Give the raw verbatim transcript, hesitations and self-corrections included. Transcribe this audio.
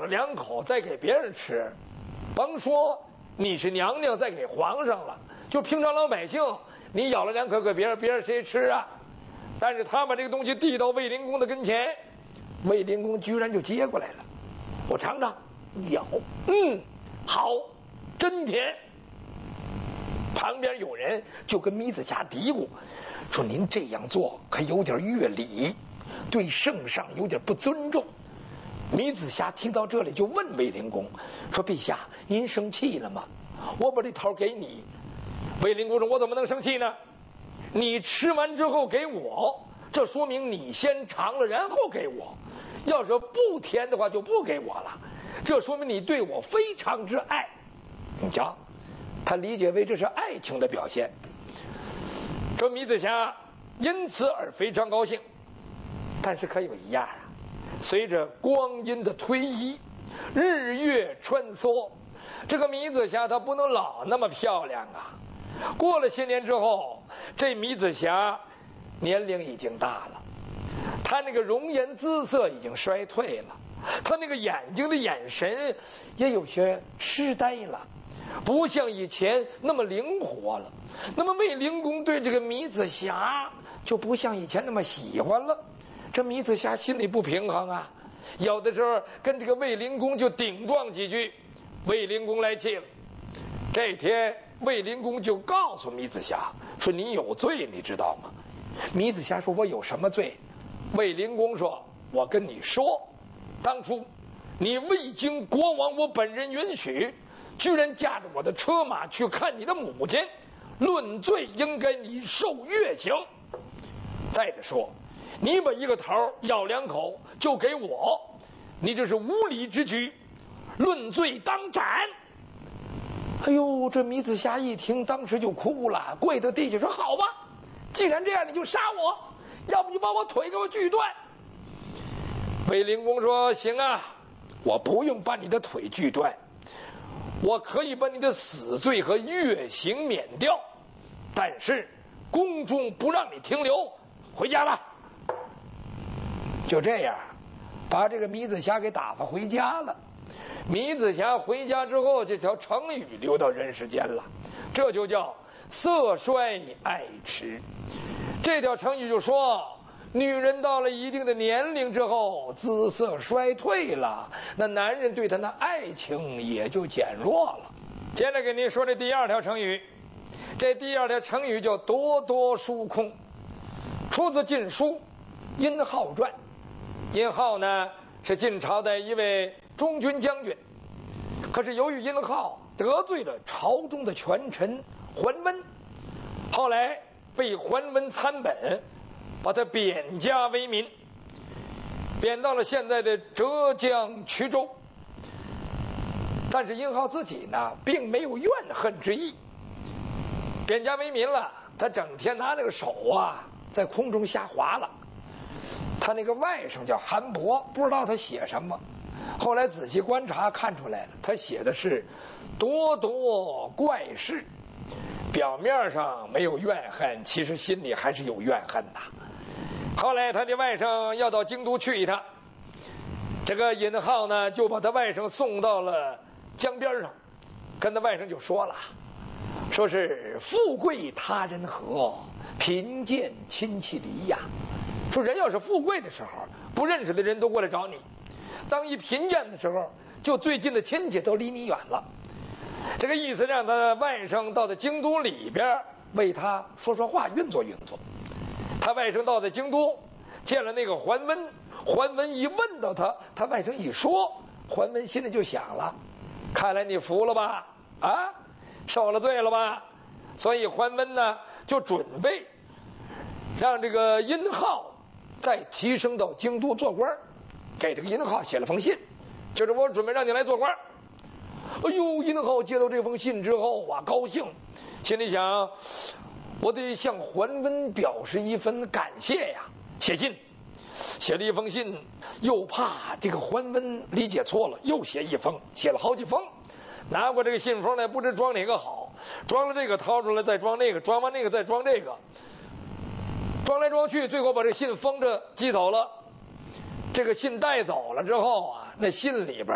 了两口再给别人吃，甭说你是娘娘再给皇上了，就平常老百姓，你咬了两口给别人，别人谁吃啊？但是他把这个东西递到卫灵公的跟前，卫灵公居然就接过来了。我尝尝，咬，嗯，好，真甜。旁边有人就跟弥子霞嘀咕说：“您这样做可有点越礼，对圣上有点不尊重。”弥子霞听到这里就问卫灵公说：“陛下，您生气了吗？我把这桃给你。”卫灵公说：“我怎么能生气呢？你吃完之后给我，这说明你先尝了然后给我。要是不甜的话就不给我了，这说明你对我非常之爱。”你瞧，他理解为这是爱情的表现。这弥子霞因此而非常高兴。但是可有一样啊，随着光阴的推移，日月穿梭，这个弥子霞她不能老那么漂亮啊。过了些年之后，这弥子霞年龄已经大了，她那个容颜姿色已经衰退了，她那个眼睛的眼神也有些痴呆了，不像以前那么灵活了。那么卫灵公对这个弥子霞就不像以前那么喜欢了。这弥子霞心里不平衡啊，有的时候跟这个卫灵公就顶撞几句，卫灵公来气了。这天卫灵公就告诉弥子霞说：“你有罪，你知道吗？”弥子霞说：“我有什么罪？”卫灵公说：“我跟你说，当初你未经国王我本人允许，居然驾着我的车马去看你的母亲，论罪应该你受月刑。再者说，你把一个桃咬两口就给我，你这是无礼之举，论罪当斩。”哎呦，这弥子霞一听，当时就哭了，跪到地下说：“好吧，既然这样，你就杀我，要不就把我腿给我锯断。”卫灵公说：“行啊，我不用把你的腿锯断，我可以把你的死罪和月刑免掉，但是宫中不让你停留，回家吧。”就这样，把这个弥子霞给打发回家了。弥子霞回家之后，这条成语流到人世间了，这就叫色衰爱弛。这条成语就说，女人到了一定的年龄之后，姿色衰退了，那男人对她的爱情也就减弱了。接着给您说这第二条成语，这第二条成语叫多多疏空，出自《晋书·殷浩传》。殷浩呢是晋朝的一位中军将军，可是由于殷浩得罪了朝中的权臣桓温，后来被桓温参本，把他贬家为民，贬到了现在的浙江衢州。但是殷浩自己呢并没有怨恨之意，贬家为民了，他整天拿那个手啊在空中瞎划了。他那个外甥叫韩伯，不知道他写什么，后来仔细观察看出来了，他写的是多多怪事，表面上没有怨恨，其实心里还是有怨恨的。后来他的外甥要到京都去一趟，这个殷浩呢就把他外甥送到了江边上，跟他外甥就说了，说是富贵他人和，贫贱亲戚离呀。说人要是富贵的时候，不认识的人都过来找你；当一贫贱的时候，就最近的亲戚都离你远了。这个意思让他外甥到了京都里边为他说说话，运作运作。他外甥到了京都，见了那个桓温，桓温一问到他，他外甥一说，桓温心里就想了，看来你服了吧，啊，受了罪了吧？所以桓温呢就准备让这个殷浩再提升到京都做官，给这个殷浩写了封信，就是我准备让你来做官。哎呦，殷浩接到这封信之后啊，高兴，心里想，我得向桓温表示一份感谢呀。写信，写了一封信，又怕这个桓温理解错了，又写一封，写了好几封。拿过这个信封来，不知装哪个好，装了这个掏出来，再装那个，装完那个再装这个，装来装去，最后把这信封着寄走了。这个信带走了之后啊，那信里边